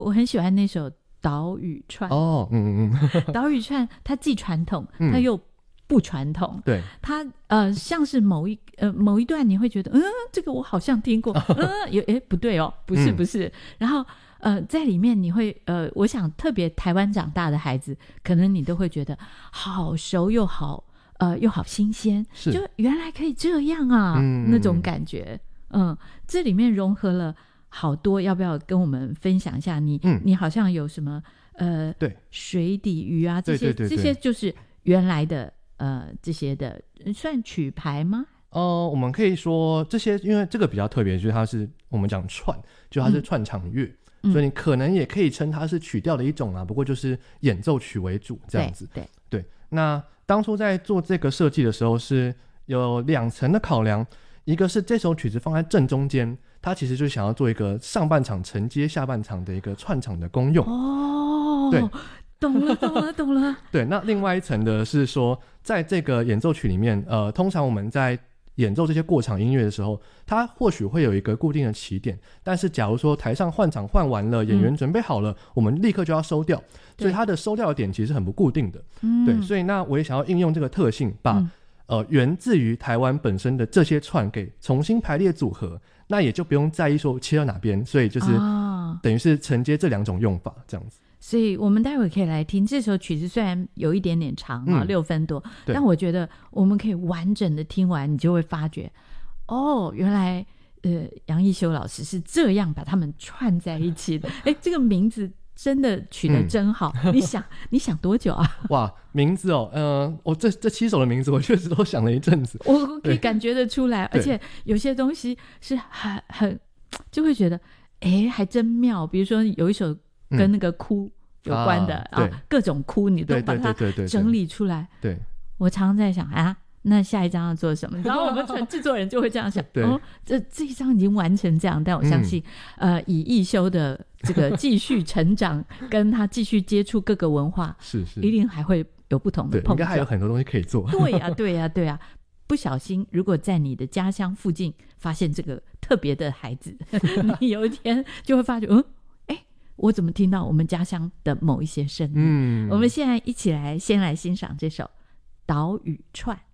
我很喜欢那首岛屿串哦， 岛屿串它既传统它又不传统， 对， 它像是某一段你会觉得这个我好像听过不对哦，不是然后在里面你会我想特别台湾长大的孩子可能你都会觉得好熟又好新鲜，就原来可以这样啊，那种感觉。这里面融合了好多，要不要跟我们分享一下？你好像有什么对， 水底鱼啊，这些这些就是原来的这些的算曲牌吗？ 我们可以说这些，因为这个比较特别，就是它是我们讲串，就它是串场乐，所以你可能也可以称它是曲调的一种啊，不过就是演奏曲为主这样子。对。那当初在做这个设计的时候是有2层的考量，一个是这首曲子放在正中间，它其实就是想要做一个上半场承接下半场的一个串场的功用。对，懂了对，那另外一层的是说在这个演奏曲里面通常我们在演奏这些过场音乐的时候，它或许会有一个固定的起点，但是假如说台上换场换完了，演员准备好了，我们立刻就要收掉，所以它的收掉的点其实是很不固定的。对，所以那我也想要应用这个特性，把源自于台湾本身的这些串给重新排列组合，那也就不用在意说切到哪边，所以就是等于是承接这2种用法这样子。 所以我们待会可以来听这首曲子，虽然有一点点长6分多，但我觉得我们可以完整的听完，你就会发觉原来杨艺修老师是这样把他们串在一起的。这个名字真的取得真好。你想多久啊？哇， 名字我这7首的名字我确实都想了一阵子， 我可以感觉得出来，而且有些东西是很就会觉得还真妙，比如说有一首跟那个哭有关的各种哭你都把它整理出来。对，我常常在想那下一张要做什么？然后我们制作人就会这样想这一张已经完成这样，但我相信以艺修的这个继续成长跟他继续接触各个文化是一定还会有不同的碰撞， 应该还有很多东西可以做。 对呀不小心如果在你的家乡附近发现这个特别的孩子你有一天就会发觉我怎么听到我们家乡的某一些声音。我们现在一起先来欣赏这首岛屿串。